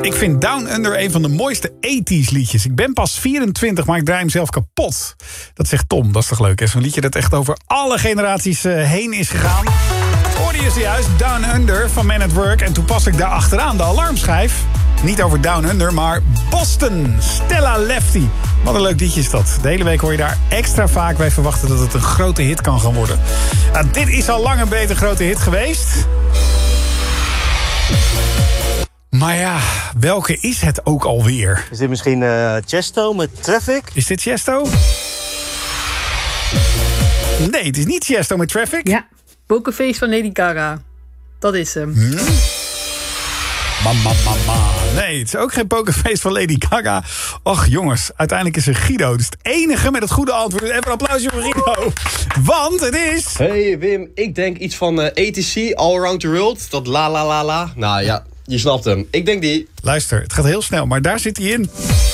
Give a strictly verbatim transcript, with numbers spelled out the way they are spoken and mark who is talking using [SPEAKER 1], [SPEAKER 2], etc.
[SPEAKER 1] Ik vind Down Under een van de mooiste tachtiger liedjes. Ik ben pas vierentwintig, maar ik draai hem zelf kapot. Dat zegt Tom, dat is toch leuk, hè? Zo'n liedje dat echt over alle generaties uh, heen is gegaan. Hoorde je zojuist Down Under van Man at Work. En toen pas ik daar achteraan de alarmschijf. Niet over Down Under, maar Boston, Stella Lefty. Wat een leuk liedje is dat. De hele week hoor je daar extra vaak. Wij verwachten dat het een grote hit kan gaan worden. Nou, dit is al lang een beter grote hit geweest. Maar ja, welke is het ook alweer?
[SPEAKER 2] Is dit misschien uh, Chesto met Traffic?
[SPEAKER 1] Is dit Chesto? Nee, het is niet Chesto met Traffic.
[SPEAKER 3] Ja, Pokerface van Lady Gaga. Dat is hem.
[SPEAKER 1] Hmm? Mama, mama. Nee, het is ook geen Pokerface van Lady Gaga. Och jongens, uiteindelijk is er Guido. Dus het enige met het goede antwoord. Even een applausje voor Guido. Want het is...
[SPEAKER 4] Hey Wim, ik denk iets van uh, A T C, All Around the World. Dat la la la la. Nou ja, je snapt hem. Ik denk die.
[SPEAKER 1] Luister, het gaat heel snel, maar daar zit hij in.